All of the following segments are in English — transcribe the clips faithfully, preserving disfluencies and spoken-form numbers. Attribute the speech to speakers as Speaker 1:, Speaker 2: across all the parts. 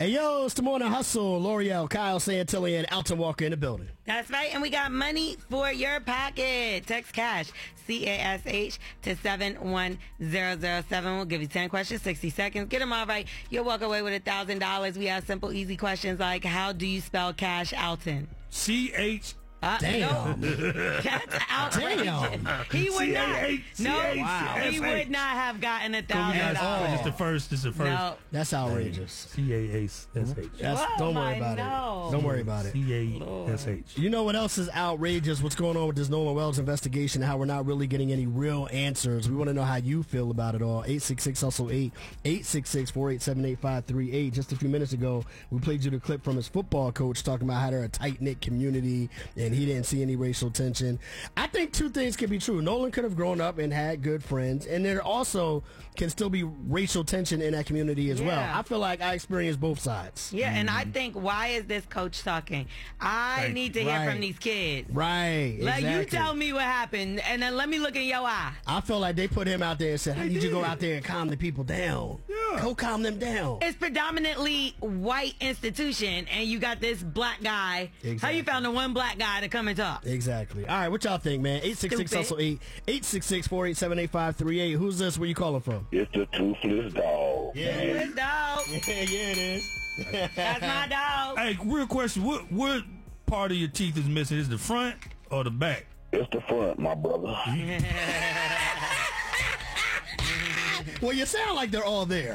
Speaker 1: Hey, yo, it's the Morning Hustle. L'Oreal, Kyle Santilli, and Alton Walker in the building.
Speaker 2: That's right, and we got money for your pocket. Text CASH, C A S H, to seven one zero zero seven. We'll give you ten questions, sixty seconds. Get them all right. You'll walk away with one thousand dollars. We have simple, easy questions like, how do you spell cash, Alton?
Speaker 3: C H.
Speaker 2: Uh,
Speaker 1: Damn.
Speaker 2: No. That's outrageous.
Speaker 1: Damn.
Speaker 2: He would
Speaker 3: C A
Speaker 2: not.
Speaker 3: H,
Speaker 2: No,
Speaker 3: C H,
Speaker 2: wow. He
Speaker 3: S H.
Speaker 2: would not have gotten a
Speaker 3: Come
Speaker 2: thousand
Speaker 3: on,
Speaker 2: dollars.
Speaker 3: It's the first. This is the first.
Speaker 2: No.
Speaker 1: That's outrageous.
Speaker 3: C A S S H.
Speaker 1: That's,
Speaker 2: Whoa,
Speaker 1: don't worry
Speaker 2: I
Speaker 1: about
Speaker 2: know.
Speaker 1: it. Don't worry about it.
Speaker 3: C A S H.
Speaker 1: You know what else is outrageous? What's going on with this Nolan Wells investigation and how we're not really getting any real answers. We want to know how you feel about it all. eight six six hustle eight, eight six six, four eight seven, eight five three eight. Just a few minutes ago, we played you the clip from his football coach talking about how they're a tight-knit community and he didn't see any racial tension. I think two things can be true. Nolan could have grown up and had good friends, and there also can still be racial tension in that community as
Speaker 2: Yeah.
Speaker 1: well. I feel like I experienced both sides.
Speaker 2: Yeah, and I think, why is this coach talking? I
Speaker 3: Right.
Speaker 2: need to hear
Speaker 1: Right.
Speaker 2: from these kids.
Speaker 1: Right.
Speaker 2: Like,
Speaker 1: exactly.
Speaker 2: you tell me what happened, and then let me look in your eye.
Speaker 1: I feel like they put him out there and said, I need you to go out there and calm the people down.
Speaker 3: Yeah.
Speaker 1: Go calm them down.
Speaker 2: It's predominantly white institution, and you got this black guy. How
Speaker 1: Exactly.
Speaker 2: you found the one black guy to come and talk?
Speaker 1: Exactly. All right, what y'all think, man? eight six six
Speaker 2: Stupid.
Speaker 1: hustle eight, eight six six, four eight seven, eight five three eight. Who's this? Where you calling from?
Speaker 4: It's the toothless dog.
Speaker 1: Yeah,
Speaker 2: This dog.
Speaker 1: yeah, yeah, it is.
Speaker 2: That's my dog.
Speaker 3: Hey, real question. What what part of your teeth is missing? Is it the front or the back?
Speaker 4: It's the front, my brother.
Speaker 1: Well, you sound like they're all there.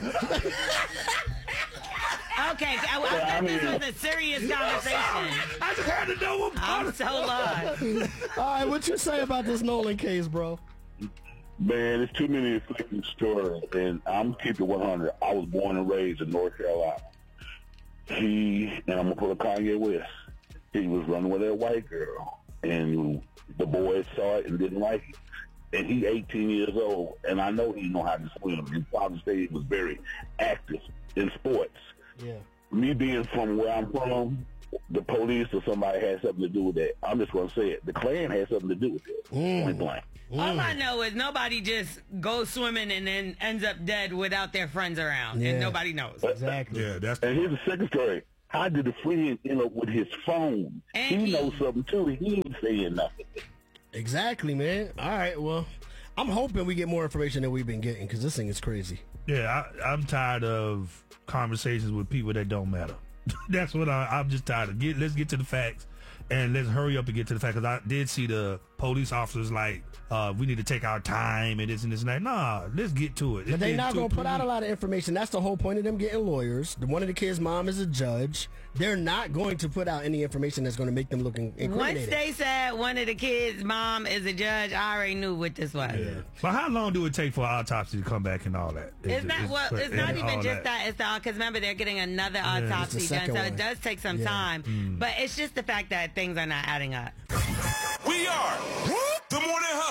Speaker 2: Okay, I, I
Speaker 4: I
Speaker 2: thought this
Speaker 4: mean-
Speaker 2: was a serious conversation.
Speaker 3: I just had to know what part.
Speaker 2: I'm so lost.
Speaker 1: All right, what you say about this Nolan case, bro?
Speaker 4: Man, it's too many afflicting stories, and I'm keeping one hundred. I was born and raised in North Carolina. He, and I'm going to put a Kanye West, he was running with that white girl, and the boys saw it and didn't like it. And he eighteen years old, and I know he know how to swim. And Father State was very active in sports.
Speaker 1: Yeah.
Speaker 4: Me being from where I'm from, the police or somebody had something to do with that. I'm just going to say it. The Klan had something to do with it.
Speaker 1: Mm.
Speaker 4: Point blank.
Speaker 2: All I know is nobody just goes swimming and then ends up dead without their friends around,
Speaker 1: Yeah.
Speaker 2: and nobody knows.
Speaker 1: Exactly.
Speaker 3: Yeah, that's
Speaker 4: And here's the second story. How did the friend end up with his phone?
Speaker 2: And
Speaker 4: he
Speaker 2: he-
Speaker 4: knows something too. He ain't saying nothing.
Speaker 1: Exactly, man. All right, well, I'm hoping we get more information than we've been getting because this thing is crazy.
Speaker 3: yeah. I, I'm tired of conversations with people that don't matter. That's what I, I'm just tired of. Get let's get to the facts. And let's hurry up and get to the fact, because I did see the police officers like, uh, we need to take our time and this and this and that. Nah, let's get to it.
Speaker 1: But
Speaker 3: It's
Speaker 1: they're
Speaker 3: been
Speaker 1: not
Speaker 3: two-
Speaker 1: going to put
Speaker 3: two
Speaker 1: out a
Speaker 3: weeks.
Speaker 1: lot of information. That's the whole point of them getting lawyers. The- One of the kids' mom is a judge. They're not going to put out any information that's going to make them look in-
Speaker 2: Once
Speaker 1: incriminated.
Speaker 2: they said one of the kids' mom is a judge, I already knew what this was.
Speaker 3: Yeah. But how long do it take for an autopsy to come back and all that?
Speaker 2: It's not well. It's not
Speaker 3: and
Speaker 2: even
Speaker 3: all
Speaker 2: just that. It's all because remember they're getting another autopsy
Speaker 1: It's the
Speaker 2: done,
Speaker 1: second
Speaker 2: so
Speaker 1: one.
Speaker 2: it does take some
Speaker 1: Yeah.
Speaker 2: time. But it's just the fact that things are not adding up.
Speaker 5: We are the Morning Hustle.